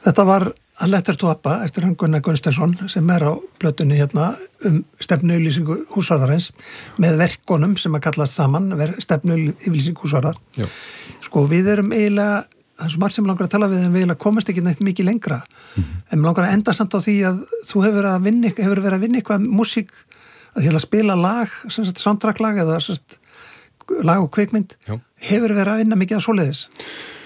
Þetta var A Letter to Abba eftir hann Gunnar Gunnsteinsson sem á plötunni hérna stefnuyfirlýsingu húsvarðarins með verkonum sem kallast saman stefnuyfirlýsingu húsvarðar. Já. Sko við erum eiginlega, það er svo margt sem langar að tala við en við eiginlega komast ekki neitt mikið lengra. En mér langar að enda samt á því að þú hefur verið að vinna eitthvað músík að spila lag, soundtrack lag eða lag og kvikmynd. Já. Hefur verið að vinna mikið af svoleiðis?